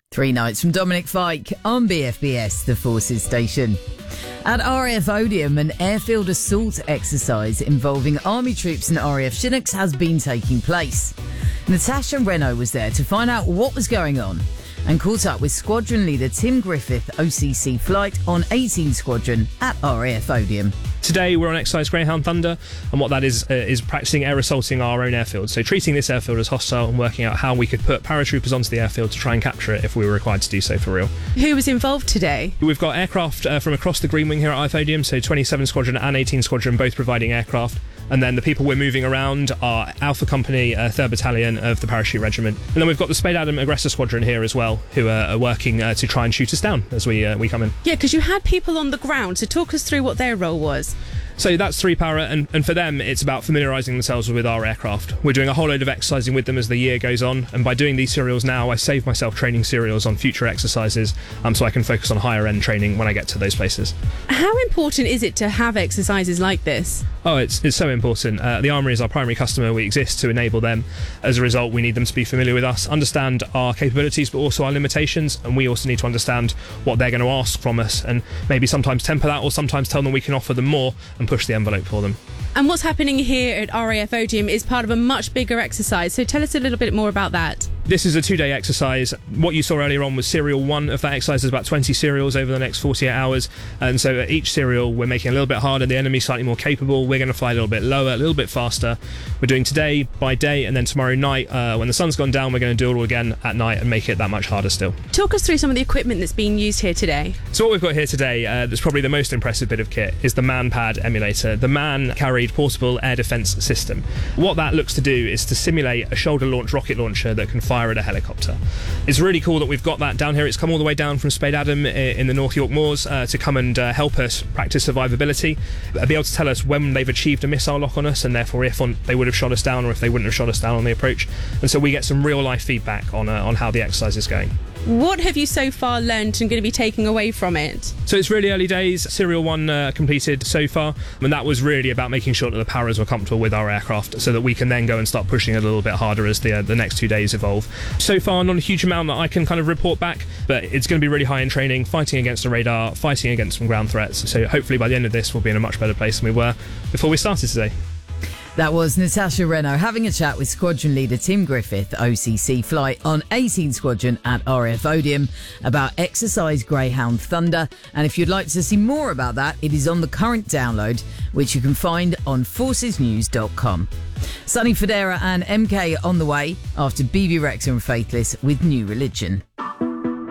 3 nights from Dominic Fike on BFBS, the Forces station. At RAF Odium, an airfield assault exercise involving Army troops and RAF Chinooks has been taking place. Natasha Renault was there to find out what was going on and caught up with Squadron Leader Tim Griffith, OCC Flight on 18 Squadron at RAF Odium. Today we're on exercise Greyhound Thunder, and what that is practicing air assaulting our own airfield. So treating this airfield as hostile and working out how we could put paratroopers onto the airfield to try and capture it if we were required to do so for real. Who was involved today? We've got aircraft from across the Green Wing here at RAF Odium, so 27 Squadron and 18 Squadron both providing aircraft. And then the people we're moving around are Alpha Company, 3rd Battalion of the Parachute Regiment. And then we've got the Spade Adam Aggressor Squadron here as well, who are working to try and shoot us down as we come in. Yeah, because you had people on the ground, so talk us through what their role was. So that's 3 para, and for them it's about familiarising themselves with our aircraft. We're doing a whole load of exercising with them as the year goes on, and by doing these serials now I save myself training serials on future exercises, so I can focus on higher end training when I get to those places. How important is it to have exercises like this? Oh, it's so important. The Armoury is our primary customer. We exist to enable them. As a result, we need them to be familiar with us, understand our capabilities but also our limitations, and we also need to understand what they're going to ask from us and maybe sometimes temper that or sometimes tell them we can offer them more and push the envelope for them. And what's happening here at RAF Odium is part of a much bigger exercise, so tell us a little bit more about that. This is a 2-day exercise. What you saw earlier on was serial 1 of that exercise. There's about 20 serials over the next 48 hours. And so at each serial, we're making it a little bit harder. The enemy's slightly more capable. We're going to fly a little bit lower, a little bit faster. We're doing today by day, and then tomorrow night, when the sun's gone down, we're going to do it all again at night and make it that much harder still. Talk us through some of the equipment that's being used here today. So what we've got here today, that's probably the most impressive bit of kit, is the MANPAD emulator. The MAN carried portable air defence system. What that looks to do is to simulate a shoulder-launched rocket launcher that can fire at a helicopter. It's really cool that we've got that down here. It's come all the way down from Spade Adam in the North York Moors to come and help us practice survivability, be able to tell us when they've achieved a missile lock on us, and therefore if they would have shot us down or if they wouldn't have shot us down on the approach. And so we get some real life feedback on how the exercise is going. What have you so far learned and going to be taking away from it? So it's really early days. Serial 1 completed so far, and that was really about making sure that the paras were comfortable with our aircraft so that we can then go and start pushing a little bit harder as the next 2 days evolve. So far, not a huge amount that I can kind of report back, but it's going to be really high in training, fighting against the radar, fighting against some ground threats. So hopefully by the end of this, we'll be in a much better place than we were before we started today. That was Natasha Renault having a chat with Squadron Leader Tim Griffith, OCC Flight on 18 Squadron at RAF Odium about exercise Greyhound Thunder. And if you'd like to see more about that, it is on the current download, which you can find on forcesnews.com. Sonny Fodera and MK on the way after BB Rex and Faithless with New Religion.